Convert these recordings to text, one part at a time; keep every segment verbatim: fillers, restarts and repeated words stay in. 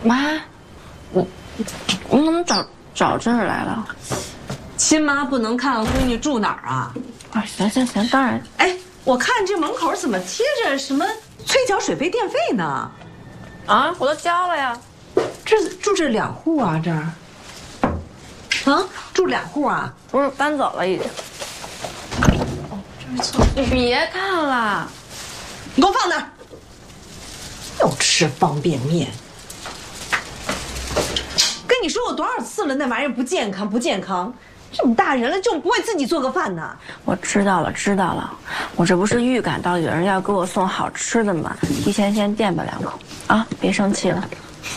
妈，我你怎么找找这儿来了？ 亲妈不能看看闺女住哪儿啊？ 啊，行行行，当然。 哎，我看这门口怎么贴着什么催缴水费电费呢？ 啊，我都交了呀。 这住这两户啊，这儿。啊，住两户啊？ 不是搬走了已经。哦，这没错。你别看了， 你给我放那儿。又吃方便面。跟你说过多少次了，那玩意儿不健康，不健康。这么大人了，就不会自己做个饭呢？ 我知道了，知道了。我这不是预感到有人要给我送好吃的吗？提前先垫吧两口啊！别生气了。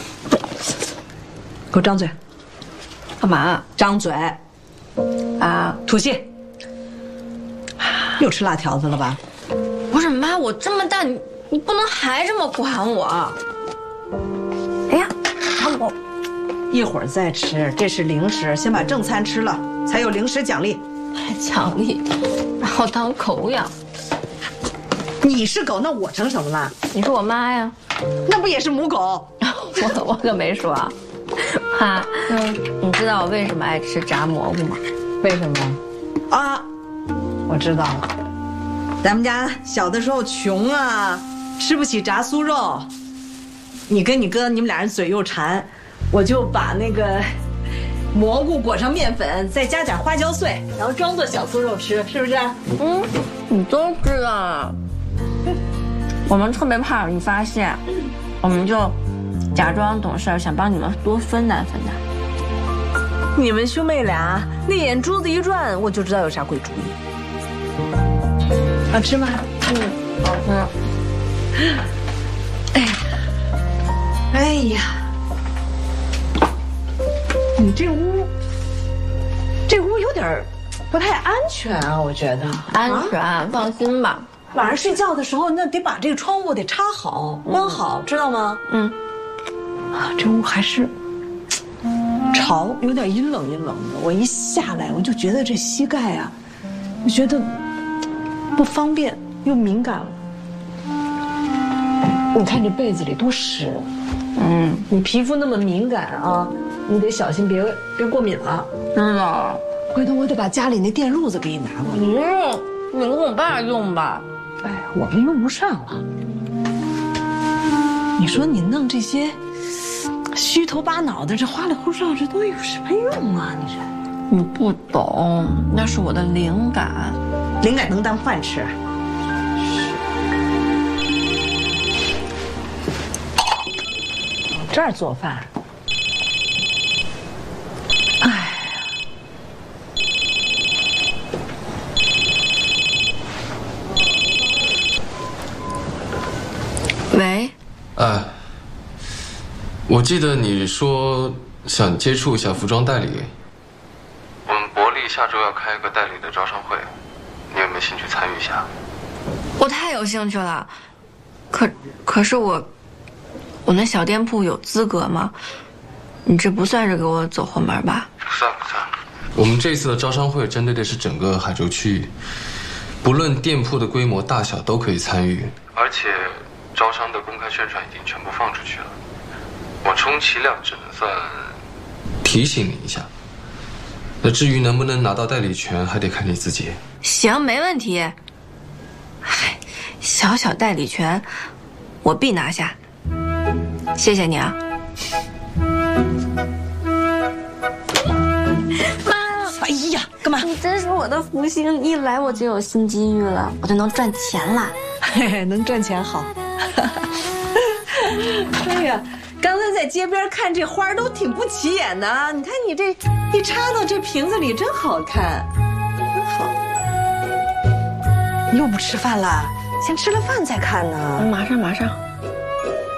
给我张嘴。 干嘛？ 张嘴。 啊！ 吐气。又吃辣条子了吧？ 不是妈，我这么大，你你不能还这么管我。哎呀，我。 一会儿再吃，这是零食，先把正餐吃了，才有零食奖励。 还奖励，把我当狗养。 你是狗，那我成什么了？ 你是我妈呀， 那不也是母狗？ 我我可没说啊。妈，嗯，你知道我为什么爱吃炸蘑菇吗？ 为什么？啊，我知道了。咱们家小的时候穷啊，吃不起炸酥肉。你跟你哥，你们俩人嘴又馋。我就把那个蘑菇裹上面粉，再加点花椒碎，然后装作小酥肉吃，是不是？ 嗯，你都知道啊。我们特别怕你发现，我们就假装懂事，想帮你们多分担分担。 你们兄妹俩那眼珠子一转，我就知道有啥鬼主意。好吃吗？ 嗯，好吃。 哎，哎呀。你这屋，这屋有点不太安全啊，我觉得。 安全，啊、放心吧。 晚上睡觉的时候，那得把这个窗户得插好、关好，知道吗？ 嗯。 啊，这屋还是潮，有点阴冷阴冷的。我一下来，我就觉得这膝盖啊，我觉得不方便又敏感了。你看这被子里多湿。嗯，你皮肤那么敏感啊。你得小心别，别别过敏了。 知道了。 回头我得把家里那电褥子给你拿过来。 不用，你给我爸用吧。 哎，我们用不上了。你说你弄这些虚头巴脑的，这花里胡哨，这都有什么用啊？你这你不懂，那是我的灵感。 灵感能当饭吃？这儿做饭。 喂， 哎，我记得你说想接触一下服装代理。我们博利下周要开一个代理的招商会，你有没有兴趣参与一下？ 我太有兴趣了，可可是我，我那小店铺有资格吗？你这不算是给我走后门吧？ 不算不算。我们这次的招商会针对的是整个海州区域，不论店铺的规模大小都可以参与，而且。招商的公开宣传已经全部放出去了，我充其量只能算提醒你一下。那至于能不能拿到代理权，还得看你自己。 行，没问题。嗨，小小代理权，我必拿下。谢谢你啊，妈！ 哎呀，干嘛？ 你真是我的福星，一来我就有新机遇了，我就能赚钱了。 嘿嘿，能赚钱好。哎呀，刚才在街边看这花都挺不起眼的，你看你这一插到这瓶子里，真好看，真好。你又不吃饭了？先吃了饭再看呢。 马上马上。